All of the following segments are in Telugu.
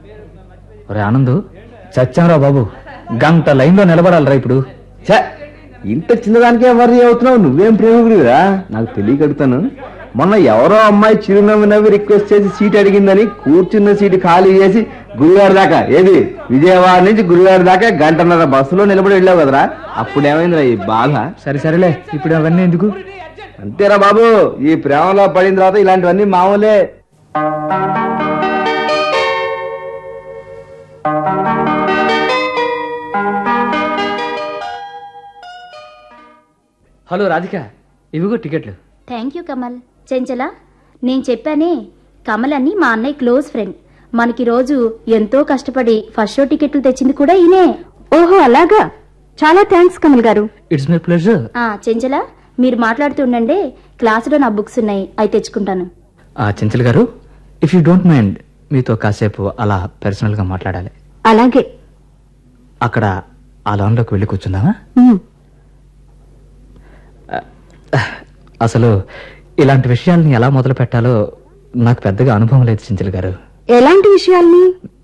ఒరే ఆనందు, చచ్చాంరా బాబు, గంట లైన్లో నిలబడాలరా ఇప్పుడు. ఇంత చిన్నదానికే వర్రీ అవుతున్నావు, నువ్వేం ప్రేమికుడిరా? నాకు తెలియకడుతాను. మొన్న ఎవరో అమ్మాయి చిరునవ్వు నవ్వి రిక్వెస్ట్ చేసి సీట్ అడిగిందని కూర్చున్న సీటు ఖాళీ చేసి గురుగారి దాకా, ఏది విజయవాడ నుంచి గురుగారి దాకా గంటన్నర బస్సులో నిలబడి వెళ్ళావు కదరా, అప్పుడేమైందిరా ఈ బాధ? సరేలే, ఇప్పుడు అవన్నీ ఎందుకు? అంతేరా బాబు, ఈ ప్రేమలో పడిన తర్వాత ఇలాంటివన్నీ మామూలే. హలో రాధిక, ఇవిగో టికెట్లు. Thank you Kamal. చెంచల, నేను చెప్పానే, కమల్ అని మా అన్నయ్య క్లోజ్ ఫ్రెండ్. మనకి రోజు ఎంతో కష్టపడి ఫస్ట్ షో టికెట్లు తెచ్చింది కూడా ఈయనే. ఓహో అలాగా, చాలా థ్యాంక్స్ కమల్ గారు. It's my pleasure. చెంచల, మీరు మాట్లాడుతుండండి, క్లాసులో నా బుక్స్ ఉన్నాయి, అవి తెచ్చుకుంటాను. చెంచల గారు, ఇఫ్ యూ డోంట్ మైండ్, మీతో కాసేపు అలా పర్సనల్ గా మాట్లాడాలి. అలాగే. అక్కడ ఆ లాన్లోకి వెళ్ళి కూర్చుందామా? అసలు ఇలాంటి విషయాల్ని ఎలా మొదలు పెట్టాలో నాకు పెద్దగా అనుభవం లేదు చెంచల గారు. ఎలాంటి విషయాల్ని?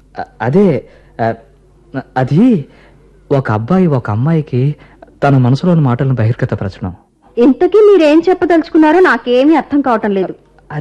అది ఒక అబ్బాయి ఒక అమ్మాయికి తన మనసులోని మాటలను బహిర్గతపరచడం. ఇంతకీ మీరేం చెప్పదలుచుకున్నారో నాకేమీ అర్థం కావటం లేదు.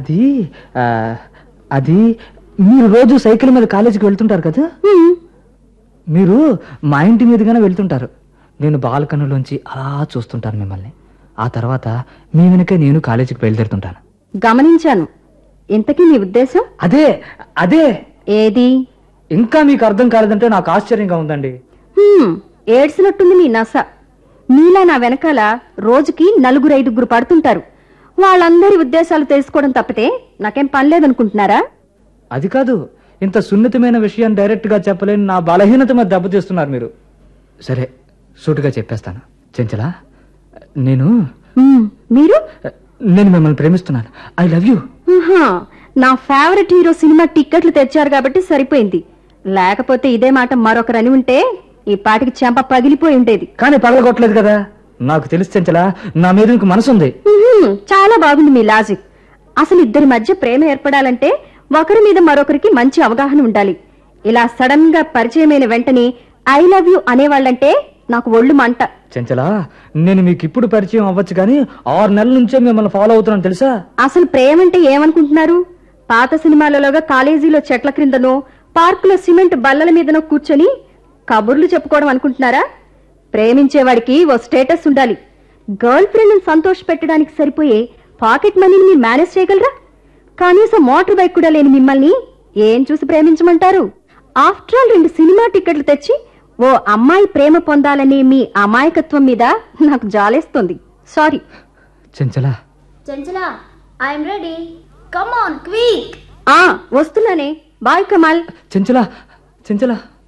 అది మీరు రోజు సైకిల్ మీద కాలేజీకి వెళ్తుంటారు కదా, మీరు మా ఇంటి మీదుగానే వెళ్తుంటారు. నేను బాల్కనీలోంచి అలా చూస్తుంటాను మిమ్మల్ని. ఆ తర్వాత మీ వెనుక నేను కాలేజీకి బయలుదేరుతుంటాను. గమనించాను. ఇంతకీ మీ ఉద్దేశం? అదే ఏది? ఇంకా మీకు అర్థం కాలేదంటే నాకు ఆశ్చర్యంగా ఉందండి. ఏడ్చినట్టుంది మీ నస. మీలా నా వెనకాల రోజుకి 4-5 పడుతుంటారు. వాళ్ళందరి ఉద్దేశాలు తెలుసుకోవడం తప్పితే నాకేం పని లేదనుకుంటున్నారా? అది కాదు, ఇంత సున్నితమైన విషయం డైరెక్ట్ గా చెప్పలేని నా బలహీనత మీద దెబ్బతీస్తున్నారు మీరు. సరే, సూటుగా చెప్పేస్తాను. చెంచలా, నేను మిమ్మల్ని ప్రేమిస్తున్నాను. I love you. నా ఫేవరెట్ హీరో సినిమా టిక్కెట్లు తెచ్చారు కాబట్టి సరిపోయింది. లేకపోతే ఇదే మాట మరొకరని ఉంటే ఈ పాటికి చెంప పగిలిపోయి ఉండేది. కానీ పగలగొట్టలేదు కదా. నాకు తెలిసి చెంచలా, నా మీద మీకు మనసుంది. చాలా బాగుంది మీ లాజిక్. అసలు ఇద్దరి మధ్య ప్రేమ ఏర్పడాలంటే ఒకరి మీద మరొకరికి మంచి అవగాహన ఉండాలి. ఇలా సడన్ గా పరిచయమైన వెంటనే ఐ లవ్ యూ అనేవాళ్ళంటే నాకు ఒళ్ళు మంట. చెంచలా, నేను మీకు ఇప్పుడు పరిచయం అవ్వచ్చు కానీ 6 నెలల నుంచే మిమ్మల్ని ఫాలో అవుతున్నాను తెలుసా. అసలు ప్రేమంటే ఏమనుకుంటున్నారు? పాత సినిమాలలోగా కాలేజీలో చెట్ల క్రిందనో పార్కులో సిమెంట్ బల్లల మీదనో కూర్చొని కబుర్లు చెప్పుకోవడం అనుకుంటున్నారా? ప్రేమించేవాడికి ఓ స్టేటస్ ఉండాలి. గర్ల్ ఫ్రెండ్ ని సంతోష పెట్టడానికి సరిపోయే పాకెట్ మనీని మీరు మేనేజ్ చేయగలరా? కనీసం మోటార్ బైక్ కూడా లేని మిమ్మల్ని ఏం చూసి ప్రేమించమంటారు? ఆఫ్టర్ ఆల్ 2 సినిమా టికెట్లు తెచ్చి ఓ అమ్మాయి ప్రేమ పొందాలని మీ అమాయకత్వం మీద నాకు జాలేస్తుంది. Sorry. చెంచలా, I'm ready. Come on quick. వస్తున్నానే. Bye Kamal. చెంచలా.